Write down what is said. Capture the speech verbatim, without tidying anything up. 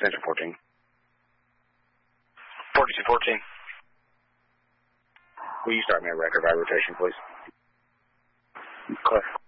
Extension fourteen. forty-two fourteen. Will you start me a record by rotation, please? Okay.